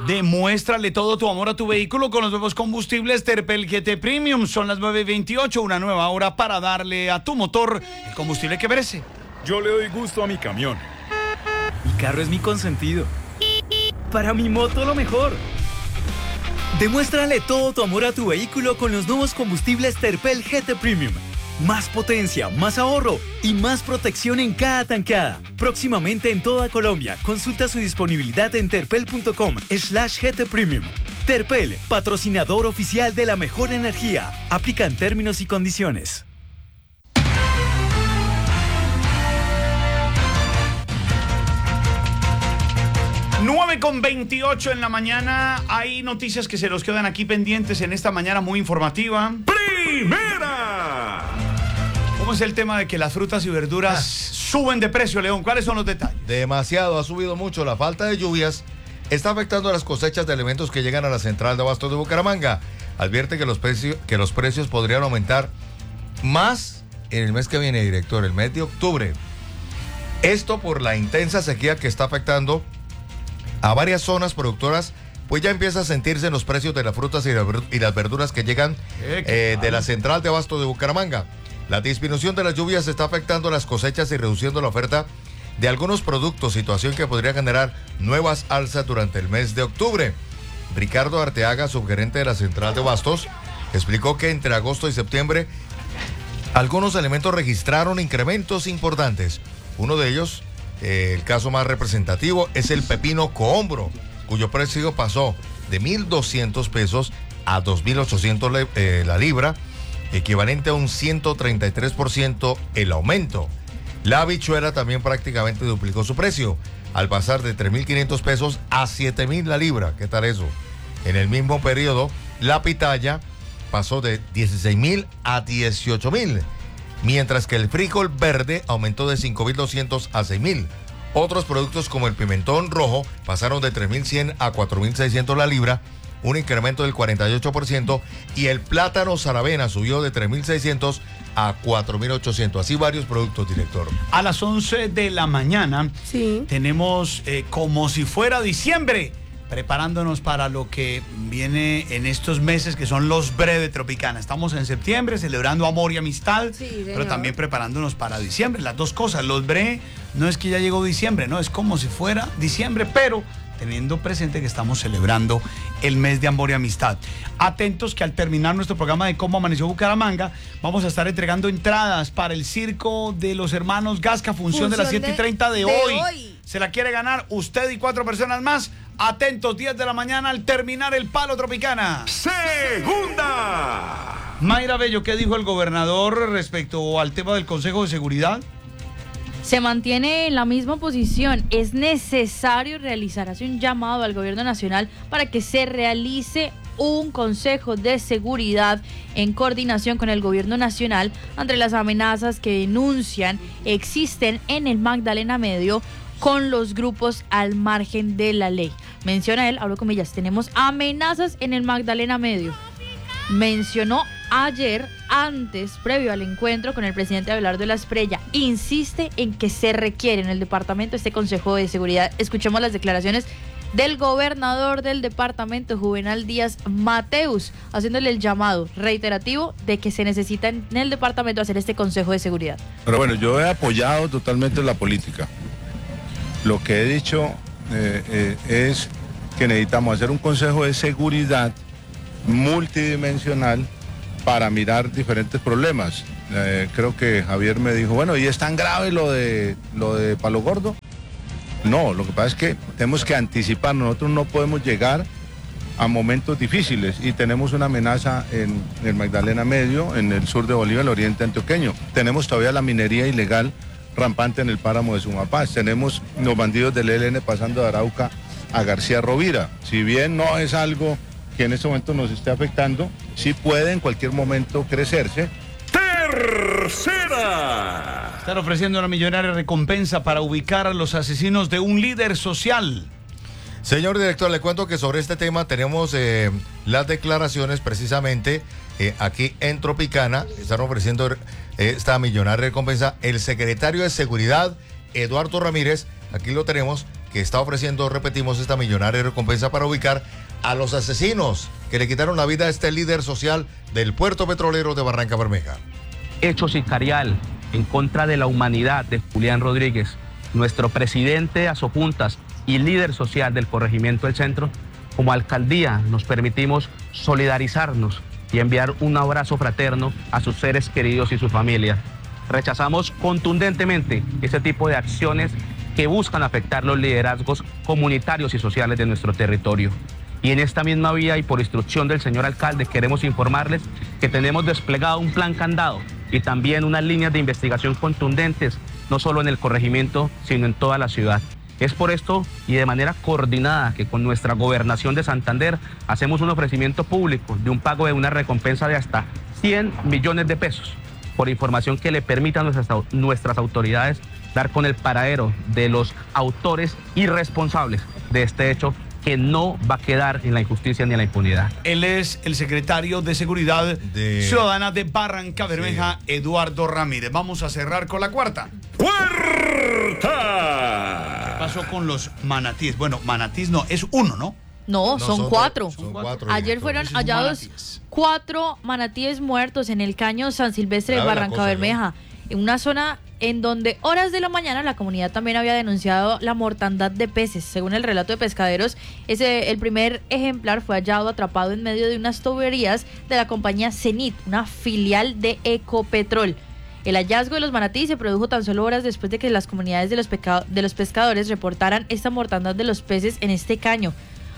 Demuéstrale todo tu amor a tu vehículo con los nuevos combustibles Terpel GT Premium. Son las 9:28, una nueva hora para darle a tu motor el combustible que merece. Yo le doy gusto a mi camión. Mi carro es mi consentido. Para mi moto lo mejor. Demuéstrale todo tu amor a tu vehículo con los nuevos combustibles Terpel GT Premium. Más potencia, más ahorro y más protección en cada tanqueada. Próximamente en toda Colombia. Consulta su disponibilidad en terpel.com/GT Premium. Terpel, patrocinador oficial de la mejor energía. Aplican términos y condiciones. 9:28 en la mañana. Hay noticias que se nos quedan aquí pendientes en esta mañana muy informativa. ¡Primera! ¿Cómo es el tema de que las frutas y verduras suben de precio, León? ¿Cuáles son los detalles? Demasiado, ha subido mucho. La falta de lluvias está afectando a las cosechas de alimentos que llegan a la central de abastos de Bucaramanga. Advierte que los precios podrían aumentar más en el mes que viene, director, el mes de octubre. Esto por la intensa sequía que está afectando a varias zonas productoras, pues ya empieza a sentirse en los precios de las frutas y las verduras que llegan de la central de abasto de Bucaramanga. La disminución de las lluvias está afectando las cosechas y reduciendo la oferta de algunos productos, situación que podría generar nuevas alzas durante el mes de octubre. Ricardo Arteaga, subgerente de la central de abastos, explicó que entre agosto y septiembre algunos alimentos registraron incrementos importantes. Uno de ellos, el caso más representativo, es el pepino cohombro, cuyo precio pasó de 1.200 pesos a 2.800 la libra, equivalente a un 133% el aumento. La habichuela también prácticamente duplicó su precio, al pasar de 3.500 pesos a 7.000 la libra. ¿Qué tal eso? En el mismo periodo, la pitaya pasó de 16.000 a 18.000. Mientras que el frijol verde aumentó de 5.200 a 6.000. Otros productos como el pimentón rojo pasaron de 3.100 a 4.600 la libra, un incremento del 48%, y el plátano Saravena subió de 3.600 a 4.800. Así varios productos, director. A las 11 de la mañana tenemos como si fuera diciembre, preparándonos para lo que viene en estos meses que son los Bre de Tropicana. Estamos en septiembre celebrando amor y amistad, pero también preparándonos para diciembre. Las dos cosas, los Bre no es que ya llegó diciembre, no, es como si fuera diciembre, pero teniendo presente que estamos celebrando el mes de amor y amistad. Atentos que al terminar nuestro programa de Cómo Amaneció Bucaramanga, vamos a estar entregando entradas para el circo de los hermanos Gasca, función de las 7:30 de hoy. Se la quiere ganar usted y 4 personas más. Atentos, 10 de la mañana al terminar el Palo Tropicana. ¡Segunda! Mayra Bello, ¿qué dijo el gobernador respecto al tema del Consejo de Seguridad? Se mantiene en la misma posición. Es necesario hace un llamado al gobierno nacional para que se realice un consejo de seguridad en coordinación con el gobierno nacional ante las amenazas que denuncian existen en el Magdalena Medio con los grupos al margen de la ley. Menciona él, abro comillas, tenemos amenazas en el Magdalena Medio. Mencionó ayer, previo al encuentro con el presidente Abelardo de la Espriella, insiste en que se requiere en el departamento este Consejo de Seguridad. Escuchemos las declaraciones del gobernador del departamento, Juvenal Díaz Mateus, haciéndole el llamado reiterativo de que se necesita en el departamento hacer este Consejo de Seguridad. Pero bueno, yo he apoyado totalmente la política. Lo que he dicho es que necesitamos hacer un Consejo de Seguridad multidimensional para mirar diferentes problemas. Creo que Javier me dijo, bueno, ¿y es tan grave lo de Palo Gordo? No, lo que pasa es que tenemos que anticipar. Nosotros no podemos llegar a momentos difíciles y tenemos una amenaza en el Magdalena Medio, en el sur de Bolivia, el oriente antioqueño. Tenemos todavía la minería ilegal rampante en el páramo de Sumapaz. Tenemos los bandidos del ELN pasando de Arauca a García Rovira. Si bien no es algo que en este momento nos esté afectando, sí puede en cualquier momento crecerse. ¡Tercera! Están ofreciendo una millonaria recompensa para ubicar a los asesinos de un líder social. Señor director, le cuento que sobre este tema tenemos las declaraciones precisamente aquí en Tropicana. Están ofreciendo esta millonaria recompensa el secretario de Seguridad, Eduardo Ramírez, aquí lo tenemos, que está ofreciendo, repetimos, esta millonaria recompensa para ubicar a los asesinos que le quitaron la vida a este líder social del puerto petrolero de Barranca Bermeja. Hecho sicarial en contra de la humanidad de Julián Rodríguez, nuestro presidente de Asojuntas y líder social del corregimiento del centro. Como alcaldía nos permitimos solidarizarnos y enviar un abrazo fraterno a sus seres queridos y su familia. Rechazamos contundentemente ese tipo de acciones que buscan afectar los liderazgos comunitarios y sociales de nuestro territorio. Y en esta misma vía y por instrucción del señor alcalde queremos informarles que tenemos desplegado un plan candado y también unas líneas de investigación contundentes, no solo en el corregimiento, sino en toda la ciudad. Es por esto y de manera coordinada que con nuestra gobernación de Santander hacemos un ofrecimiento público de un pago de una recompensa de hasta 100 millones de pesos por información que le permita a nuestras autoridades dar con el paradero de los autores y responsables de este hecho que no va a quedar en la injusticia ni en la impunidad. Él es el secretario de Seguridad Ciudadana de Barranca Bermeja, sí. Eduardo Ramírez. Vamos a cerrar con la cuarta. ¡Cuarta! ¿Qué pasó con los manatíes? Bueno, manatís no, es uno, ¿no? No, son cuatro. Son cuatro. Ayer fueron hallados 4 manatíes muertos en el caño San Silvestre de Barranca Bermeja, en una zona en donde horas de la mañana la comunidad también había denunciado la mortandad de peces. Según el relato de pescaderos, el primer ejemplar fue hallado atrapado en medio de unas tuberías de la compañía Cenit, una filial de Ecopetrol. El hallazgo de los manatíes se produjo tan solo horas después de que las comunidades de los pescadores reportaran esta mortandad de los peces en este caño.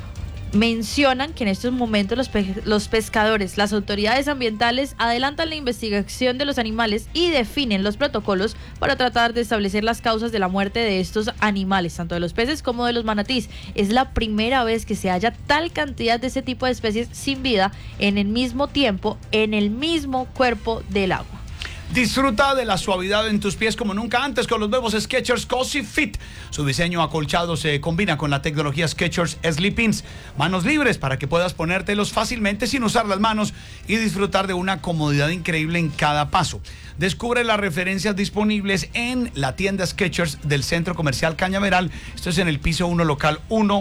Mencionan que en estos momentos los pescadores, las autoridades ambientales adelantan la investigación de los animales y definen los protocolos para tratar de establecer las causas de la muerte de estos animales, tanto de los peces como de los manatís. Es la primera vez que se halla tal cantidad de ese tipo de especies sin vida en el mismo tiempo, en el mismo cuerpo del agua. Disfruta de la suavidad en tus pies como nunca antes con los nuevos Skechers Cozy Fit. Su diseño acolchado se combina con la tecnología Skechers Sleep-ins. Manos libres para que puedas ponértelos fácilmente sin usar las manos y disfrutar de una comodidad increíble en cada paso. Descubre las referencias disponibles en la tienda Skechers del Centro Comercial Cañaveral. Esto es en el piso 1, local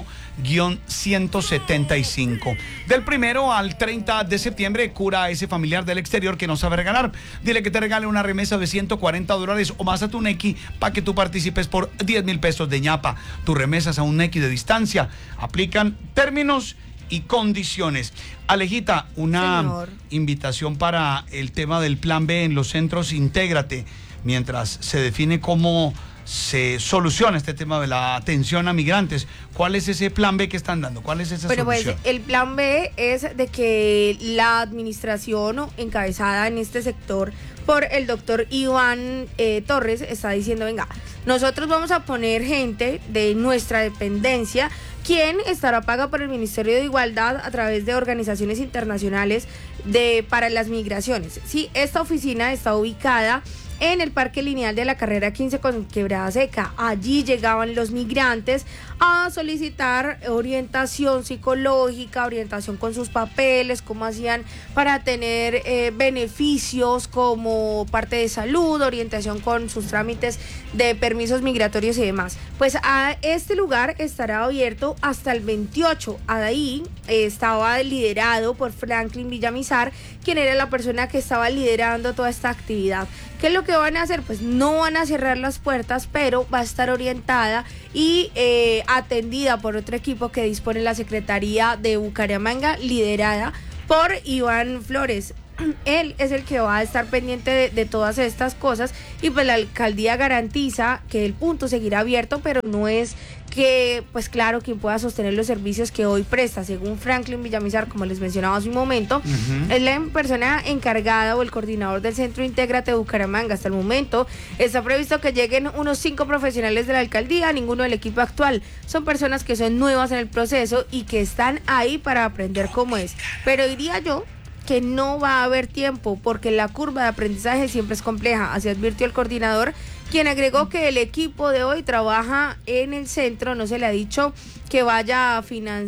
1-175. Del 1 al 30 de septiembre, cura a ese familiar del exterior que no sabe regalar. Dile que te regale una remesa de $140 o más a tu Nequi para que tú participes por 10,000 pesos de ñapa. Tus remesas a un Nequi de distancia. Aplican términos y condiciones. Alejita, una invitación para el tema del plan B en los centros Intégrate, mientras se define cómo se soluciona este tema de la atención a migrantes. ¿Cuál es ese plan B que están dando? ¿Cuál es esa solución? Pues el plan B es de que la administración encabezada en este sector por el doctor Iván Torres está diciendo, venga, nosotros vamos a poner gente de nuestra dependencia, quien estará paga por el Ministerio de Igualdad a través de organizaciones internacionales para las migraciones. Sí, esta oficina está ubicada en el Parque Lineal de la Carrera 15 con Quebrada Seca. Allí llegaban los migrantes a solicitar orientación psicológica, orientación con sus papeles, cómo hacían para tener beneficios como parte de salud, orientación con sus trámites de permisos migratorios y demás. Pues a este lugar estará abierto hasta el 28. Ahí estaba liderado por Franklin Villamizar, quien era la persona que estaba liderando toda esta actividad. ¿Qué es lo que van a hacer? Pues no van a cerrar las puertas, pero va a estar orientada y atendida por otro equipo que dispone la Secretaría de Bucaramanga, liderada por Iván Flores. Él es el que va a estar pendiente de todas estas cosas y pues la alcaldía garantiza que el punto seguirá abierto, pero no es que, pues claro, quien pueda sostener los servicios que hoy presta. Según Franklin Villamizar, como les mencionaba hace un momento, es la persona encargada o el coordinador del Centro Intégrate de Bucaramanga. Hasta el momento está previsto que lleguen unos 5 profesionales de la alcaldía, ninguno del equipo actual. Son personas que son nuevas en el proceso y que están ahí para aprender cómo es. Pero diría yo que no va a haber tiempo porque la curva de aprendizaje siempre es compleja, así advirtió el coordinador, quien agregó que el equipo de hoy trabaja en el centro, no se le ha dicho que vaya a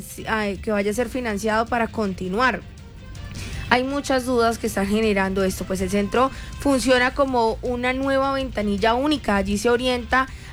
ser financiado para continuar. Hay muchas dudas que están generando esto, pues el centro funciona como una nueva ventanilla única, allí se orienta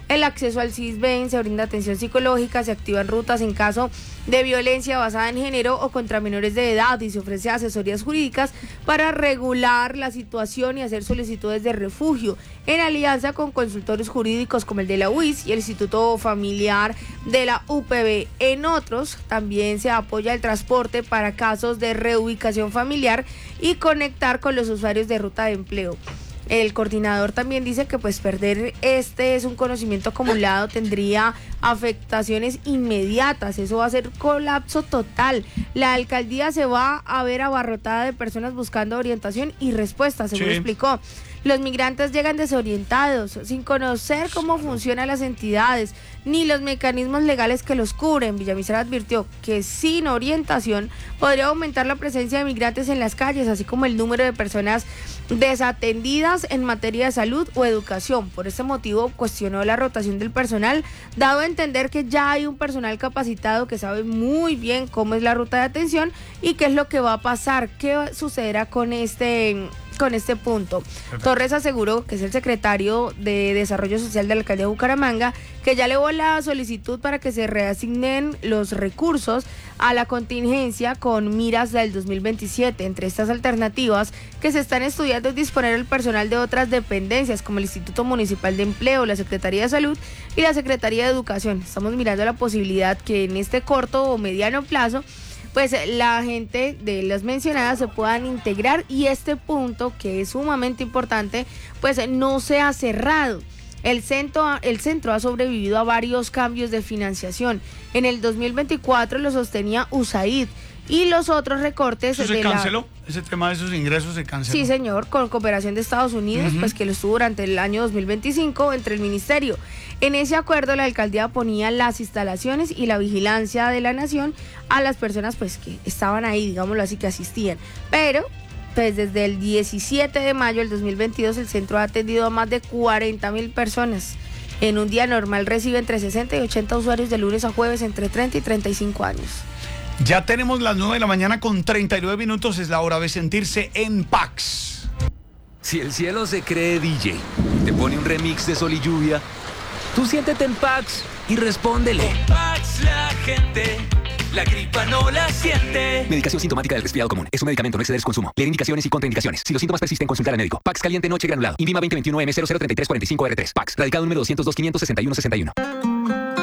el acceso al CISBEN, se brinda atención psicológica, se activan rutas en caso de violencia basada en género o contra menores de edad y se ofrece asesorías jurídicas para regular la situación y hacer solicitudes de refugio en alianza con consultores jurídicos como el de la UIS y el Instituto Familiar de la UPB. En otros también se apoya el transporte para casos de reubicación familiar y conectar con los usuarios de ruta de empleo. El coordinador también dice que pues perder es un conocimiento acumulado, tendría afectaciones inmediatas, eso va a ser colapso total. La alcaldía se va a ver abarrotada de personas buscando orientación y respuesta, según explicó. Los migrantes llegan desorientados, sin conocer cómo funcionan las entidades, ni los mecanismos legales que los cubren. Villamizar advirtió que sin orientación podría aumentar la presencia de migrantes en las calles, así como el número de personas desatendidas en materia de salud o educación. Por este motivo cuestionó la rotación del personal, dado a entender que ya hay un personal capacitado que sabe muy bien cómo es la ruta de atención y qué es lo que va a pasar, qué sucederá con este punto. Torres aseguró, que es el secretario de Desarrollo Social de la alcaldía de Bucaramanga, que ya elevó la solicitud para que se reasignen los recursos a la contingencia con miras del 2027. Entre estas alternativas que se están estudiando es disponer el personal de otras dependencias como el Instituto Municipal de Empleo, la Secretaría de Salud y la Secretaría de Educación. Estamos mirando la posibilidad que en este corto o mediano plazo pues la gente de las mencionadas se puedan integrar y este punto, que es sumamente importante, pues no sea cerrado. El centro ha sobrevivido a varios cambios de financiación. En el 2024 lo sostenía USAID y los otros recortes... ¿Eso se canceló? ¿Ese tema de esos ingresos se canceló? Sí, señor, con cooperación de Estados Unidos, pues que lo estuvo durante el año 2025 entre el ministerio. En ese acuerdo la alcaldía ponía las instalaciones y la vigilancia de la nación a las personas pues que estaban ahí, digámoslo así, que asistían. Pero pues desde el 17 de mayo del 2022 el centro ha atendido a más de 40.000 personas. En un día normal recibe entre 60 y 80 usuarios de lunes a jueves entre 30 y 35 años. Ya tenemos las 9 de la mañana con 39 minutos, es la hora de sentirse en Pax. Si el cielo se cree DJ, te pone un remix de Sol y Lluvia, tú siéntete en Pax y respóndele. Con Pax la gente, la gripa no la siente. Medicación sintomática del resfriado común. Es un medicamento, no exceder su consumo. Leer indicaciones y contraindicaciones. Si los síntomas persisten, consultar al médico. Pax caliente noche granulado. INVIMA 2021 M003345R3. Pax. Radicado número 202 561 61.